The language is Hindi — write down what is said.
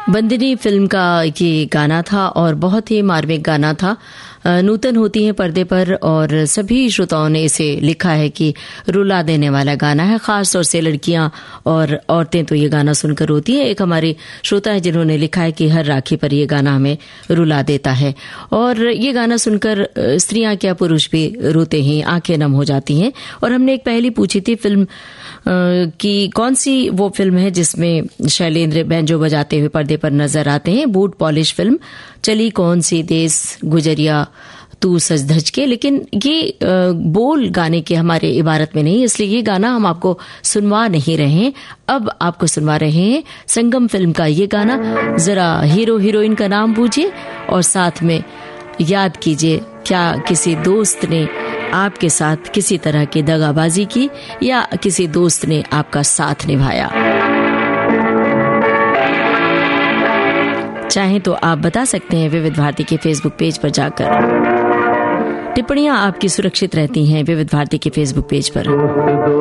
बंदिनी फिल्म का ये गाना था और बहुत ही मार्मिक गाना था। नूतन होती है पर्दे पर और सभी श्रोताओं ने इसे लिखा है कि रुला देने वाला गाना है, खास तौर से लड़कियां और औरतें तो ये गाना सुनकर रोती हैं। एक हमारे श्रोता है जिन्होंने लिखा है कि हर राखी पर ये गाना हमें रुला देता है और ये गाना सुनकर स्त्रियां क्या पुरुष भी रोते हैं, आंखें नम हो जाती हैं। और हमने एक पहेली पूछी थी फिल्म कि कौन सी वो फिल्म है जिसमें शैलेंद्र बैंजो बजाते हुए पर्दे पर नजर आते हैं। बूट पॉलिश फिल्म, चली कौन सी देश गुजरिया तू सज धज के। लेकिन ये बोल गाने के हमारे इबारत में नहीं, इसलिए ये गाना हम आपको सुनवा नहीं रहे हैं। अब आपको सुनवा रहे हैं संगम फिल्म का ये गाना। जरा हीरो हीरोइन का नाम पूछिए और साथ में याद कीजिए, क्या किसी दोस्त ने आपके साथ किसी तरह की दगाबाजी की या किसी दोस्त ने आपका साथ निभाया। चाहें तो आप बता सकते हैं विविध भारती के फेसबुक पेज पर जाकर। टिप्पणियां आपकी सुरक्षित रहती हैं विविध भारती के फेसबुक पेज पर।